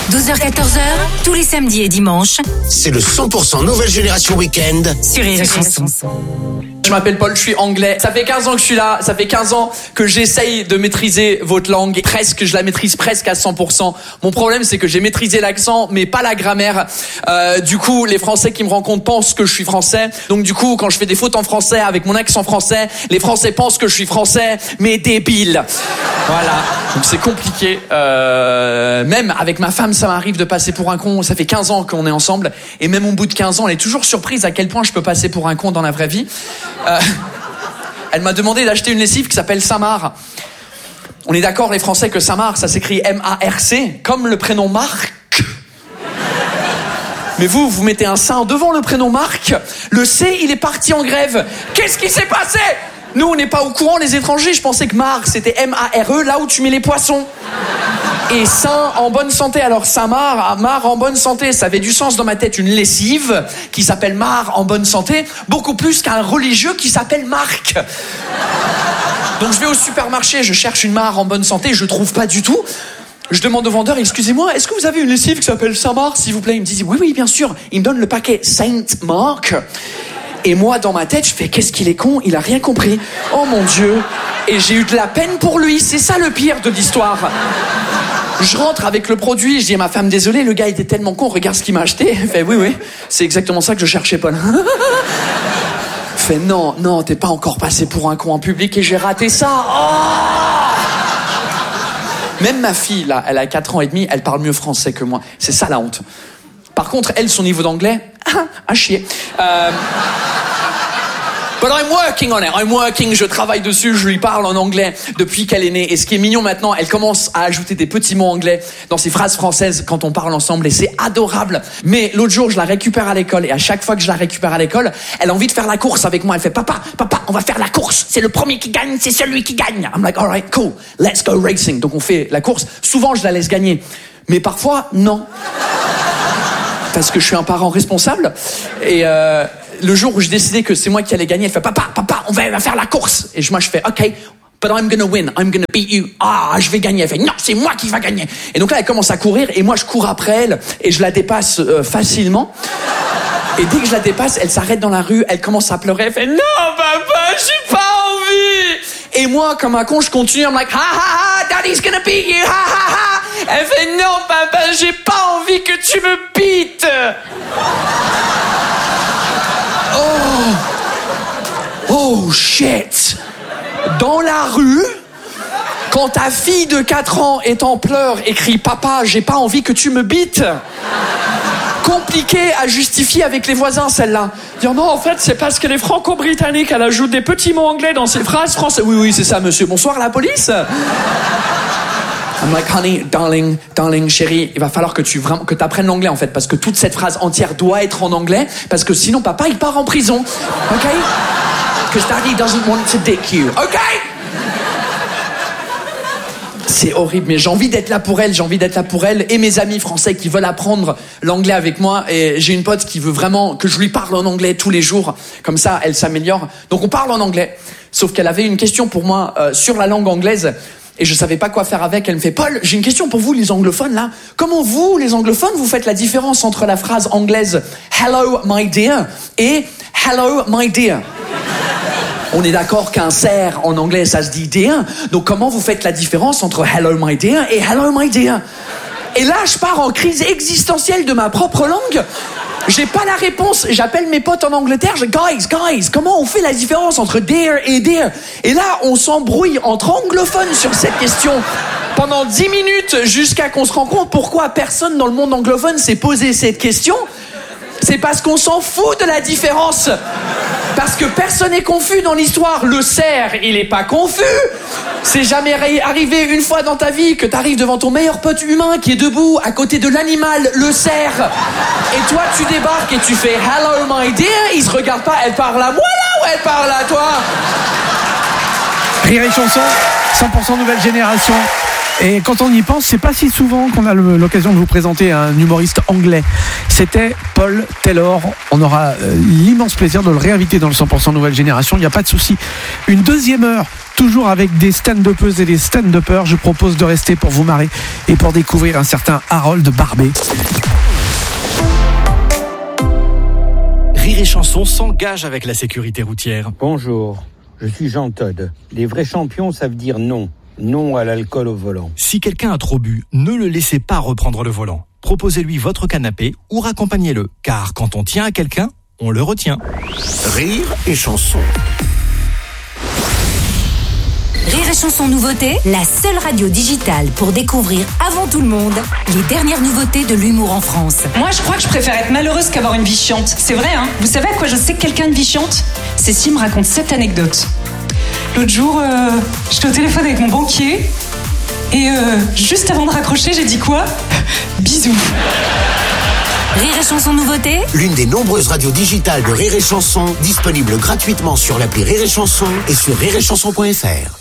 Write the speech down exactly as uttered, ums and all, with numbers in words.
douze heures quatorze heures, tous les samedis et dimanches. C'est le cent pour cent Nouvelle Génération Week-end sur Rire et Chanson. Je m'appelle Paul, je suis anglais. Ça fait quinze ans que je suis là. Ça fait quinze ans que j'essaye de maîtriser votre langue. Presque, je la maîtrise presque à cent pour cent. Mon problème, c'est que j'ai maîtrisé l'accent, mais pas la grammaire. Euh, du coup, les Français qui me rencontrent pensent que je suis français. Donc du coup, quand je fais des fautes en français avec mon accent français, les Français pensent que je suis français, mais débile. Voilà. Donc c'est compliqué. Euh, même avec ma femme, ça m'arrive de passer pour un con. Ça fait quinze ans qu'on est ensemble. Et même au bout de quinze ans, elle est toujours surprise à quel point je peux passer pour un con dans la vraie vie. Euh, elle m'a demandé d'acheter une lessive qui s'appelle Samar. On est d'accord, les Français, que Samar, ça s'écrit M A R C, comme le prénom Marc. Mais vous, vous mettez un sein devant le prénom Marc. Le C, il est parti en grève. Qu'est-ce qui s'est passé ? Nous, on n'est pas au courant, les étrangers. Je pensais que Marc, c'était M A R E, là où tu mets les poissons. Et sain en bonne santé. Alors Samar, Mar en bonne santé, ça avait du sens dans ma tête. Une lessive qui s'appelle Mar en bonne santé, beaucoup plus qu'un religieux qui s'appelle Marc. Donc je vais au supermarché, je cherche une Mar en bonne santé, je trouve pas du tout. Je demande au vendeur, excusez-moi, est-ce que vous avez une lessive qui s'appelle Samar, s'il vous plaît ? Il me dit, oui, oui, bien sûr. Il me donne le paquet Saint Mark. Et moi, dans ma tête, je fais, qu'est-ce qu'il est con, il a rien compris. Oh mon Dieu. Et j'ai eu de la peine pour lui, c'est ça le pire de l'histoire. Je rentre avec le produit, je dis à ma femme, désolé, le gars était tellement con, regarde ce qu'il m'a acheté. Elle fait, oui, oui, c'est exactement ça que je cherchais, Paul. Elle fait, non, non, t'es pas encore passé pour un con en public et j'ai raté ça. Oh! Même ma fille, là, elle a quatre ans et demi, elle parle mieux français que moi. C'est ça la honte. Par contre, elle, son niveau d'anglais, à chier. Euh... But I'm working on it, I'm working, je travaille dessus, je lui parle en anglais depuis qu'elle est née. Et ce qui est mignon maintenant, elle commence à ajouter des petits mots anglais dans ses phrases françaises quand on parle ensemble et c'est adorable. Mais l'autre jour, je la récupère à l'école et à chaque fois que je la récupère à l'école, elle a envie de faire la course avec moi. Elle fait, papa, papa, on va faire la course. C'est le premier qui gagne, c'est celui qui gagne. I'm like, alright, cool, let's go racing. Donc on fait la course. Souvent, je la laisse gagner. Mais parfois, non. Parce que je suis un parent responsable. Et euh, le jour où j'ai décidé que c'est moi qui allais gagner, elle fait, papa, papa, on va, on va faire la course. Et moi, je fais, ok, but I'm gonna win, I'm gonna beat you. Ah, je vais gagner. Elle fait, non, c'est moi qui va gagner. Et donc là, elle commence à courir et moi, je cours après elle et je la dépasse euh, facilement. Et dès que je la dépasse, elle s'arrête dans la rue, elle commence à pleurer, elle fait, non, papa, j'ai pas envie. Et moi, comme un con, je continue, I'm like, ha ha ha, daddy's gonna beat you, ha ha ha. Elle fait, non, papa, j'ai pas envie que tu me bites. Oh. Oh, shit. Dans la rue, quand ta fille de quatre ans est en pleurs et crie, papa, j'ai pas envie que tu me bites. Compliqué à justifier avec les voisins, celle-là. Dire non, en fait, c'est parce qu'elle est franco-britannique, elle ajoute des petits mots anglais dans ses phrases françaises. Oui, oui, c'est ça, monsieur. Bonsoir, la police. I'm like, honey, darling, darling, chérie, il va falloir que tu vraiment, que t'apprennes l'anglais, en fait, parce que toute cette phrase entière doit être en anglais, parce que sinon, papa, il part en prison. OK? Because daddy doesn't want to dick you. OK? C'est horrible, mais j'ai envie d'être là pour elle, j'ai envie d'être là pour elle et mes amis français qui veulent apprendre l'anglais avec moi. Et j'ai une pote qui veut vraiment que je lui parle en anglais tous les jours, comme ça elle s'améliore. Donc on parle en anglais, sauf qu'elle avait une question pour moi euh, sur la langue anglaise et je savais pas quoi faire avec. Elle me fait, Paul, j'ai une question pour vous les anglophones là. Comment vous, les anglophones, vous faites la différence entre la phrase anglaise hello my dear et hello my dear? On est d'accord qu'un cerf, en anglais, ça se dit dear. Donc, comment vous faites la différence entre hello my dear et hello my dear? Et là, je pars en crise existentielle de ma propre langue. J'ai pas la réponse. J'appelle mes potes en Angleterre. Je, guys, guys, comment on fait la différence entre dear et dear? Et là, on s'embrouille entre anglophones sur cette question pendant dix minutes jusqu'à qu'on se rend compte pourquoi personne dans le monde anglophone s'est posé cette question. C'est parce qu'on s'en fout de la différence. Parce que personne n'est confus dans l'histoire. Le cerf, il est pas confus. C'est jamais arrivé une fois dans ta vie que t'arrives devant ton meilleur pote humain qui est debout à côté de l'animal, le cerf. Et toi, tu débarques et tu fais « Hello, my dear ». Il se regarde pas, elle parle à moi là ou elle parle à toi? Rire et Chanson, cent pour cent Nouvelle Génération. Et quand on y pense, c'est pas si souvent qu'on a le- l'occasion de vous présenter un humoriste anglais. C'était Paul Taylor. On aura euh, l'immense plaisir de le réinviter dans le cent pour cent Nouvelle Génération. Il n'y a pas de souci. Une deuxième heure, toujours avec des stand-uppeuses et des stand-uppers. Je propose de rester pour vous marrer et pour découvrir un certain Harold Barbet. Rire et Chanson s'engage avec la sécurité routière. Bonjour, je suis Jean Todt. Les vrais champions savent dire non. Non à l'alcool au volant. Si quelqu'un a trop bu, ne le laissez pas reprendre le volant. Proposez-lui votre canapé ou raccompagnez-le. Car quand on tient à quelqu'un, on le retient. Rire et chanson. Rire et Chanson nouveauté, la seule radio digitale pour découvrir avant tout le monde les dernières nouveautés de l'humour en France. Moi, je crois que je préfère être malheureuse qu'avoir une vie chiante. C'est vrai, hein. Vous savez à quoi je sais que quelqu'un a une vie chiante ? C'est s'il me raconte cette anecdote. L'autre jour, euh, j'étais au téléphone avec mon banquier et euh, juste avant de raccrocher, j'ai dit quoi ? Bisous. Rire et Chanson nouveauté, L'une des nombreuses radios digitales de Rire et Chanson, disponible gratuitement sur l'appli Rire et Chanson et sur rire et chanson point f r.